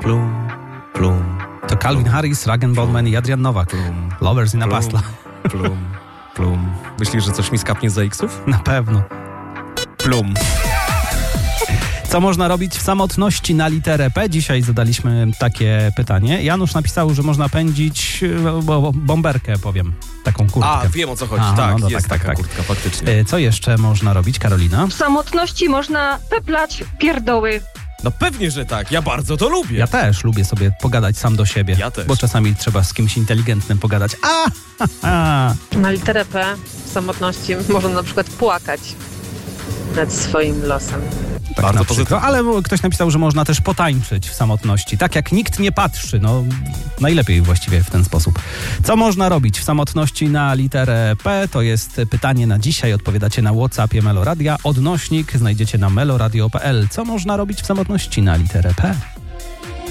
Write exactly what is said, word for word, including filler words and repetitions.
plum, plum. To Calvin Harris, Ragen Baldwin i Adrian Nowak. Plum, Lovers in a plum, Pastla. plum, plum. Myślisz, że coś mi skapnie z X-ów? Na pewno. Plum. Co można robić w samotności na literę P? Dzisiaj zadaliśmy takie pytanie. Janusz napisał, że można pędzić bo, bomberkę, powiem. Taką kurtkę. A, wiem o co chodzi. Aha, tak, no jest tak, taka tak, kurtka, faktycznie. E, Co jeszcze można robić, Karolina? W samotności można peplać pierdoły. No pewnie, że tak. Ja bardzo to lubię. Ja też lubię sobie pogadać sam do siebie. Ja też. Bo czasami trzeba z kimś inteligentnym pogadać. A, ha, ha. Na literę P w samotności można na przykład płakać nad swoim losem. Tak Bardzo na przykład. pozytywnie. Ale ktoś napisał, że można też potańczyć w samotności. Tak jak nikt nie patrzy. No, najlepiej właściwie w ten sposób. Co można robić w samotności na literę P? To jest pytanie na dzisiaj. Odpowiadacie na WhatsAppie Meloradia. Odnośnik znajdziecie na meloradio kropka p l. Co można robić w samotności na literę P?